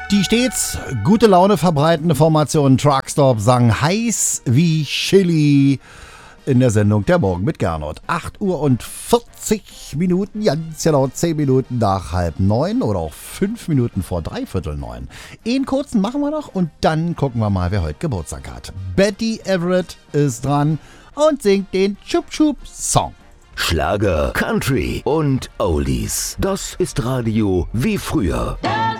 Die stets gute Laune verbreitende Formation Truckstop sang heiß wie Chili in der Sendung Der Morgen mit Gernot. 8 Uhr und 40 Minuten, ganz genau 10 Minuten nach 8:30 oder auch 5 Minuten vor 8:45. Einen kurzen machen wir noch und dann gucken wir mal, wer heute Geburtstag hat. Betty Everett ist dran und singt den Chup Chup Song. Schlager, Country und Oldies. Das ist Radio wie früher.